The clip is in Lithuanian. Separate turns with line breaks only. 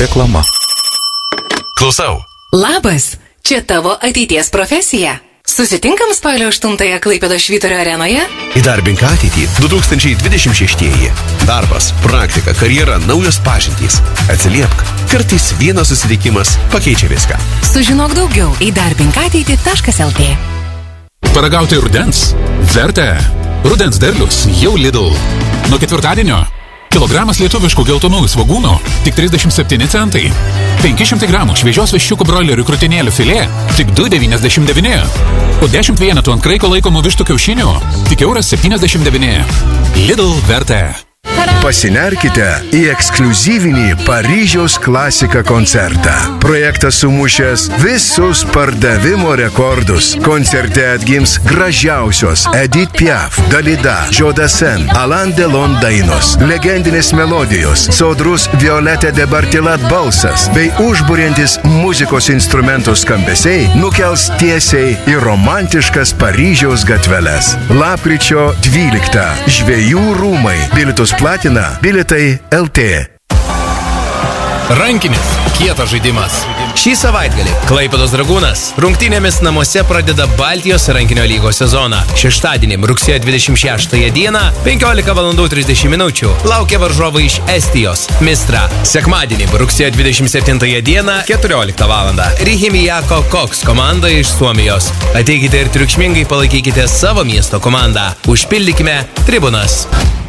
Reklama.
Klausau.
Labas, čia tavo ateities profesija. Susitinkam spalio 8-ąją Klaipėdos Švyturio arenoje?
Įdarbink ateitį 2026. Darbas, praktika, karjera, naujos pažintys. Atsiliepk. Kartais vienas susitikimas pakeičia viską.
Sužinok daugiau įdarbinkateitį.lt.
Paragauti rudens? Verta. Rudens derlius jau Lidl. Nuo ketvirtadienio kilogramas lietuviškų geltonų svogūnų tik 37 centai. 500 gramų šviežios viščiukų broilerių krūtinėlių filė tik 2,99. O 10 vienetų ant kraiko laikomų vištų kiaušinių tik €1,79. Lidl verta.
Pasinerkite į ekskliuzyvinį Paryžiaus klasika koncertą. Projektas sumušęs visus pardavimo rekordus. Koncerte atgims gražiausios Edith Piaf, Dalida, Jodasen, Alain Delon dainos, legendinės melodijos, sodrus Violette de Bartilat balsas bei užburiantis muzikos instrumentų skambesiai nukels tiesiai į romantiškas Paryžiaus gatveles. Lapkričio 12. Žvejų rūmai. Bilietus platina Bilietai LT.
Rankinis – kietas žaidimas. Šį savaitgalį Klaipėdos Dragūnas rungtynėmis namuose pradeda Baltijos rankinio lygos sezoną. Šeštadienį, rugsėjo 26 dieną, 15:30 min. laukia varžovai iš Estijos – Mistra. Sekmadienį, rugsėjo 27 dieną, 14 val. Rihimijako Koks komanda iš Suomijos. Ateikite ir triukšmingai palaikykite savo miesto komandą. Užpildykime tribunas.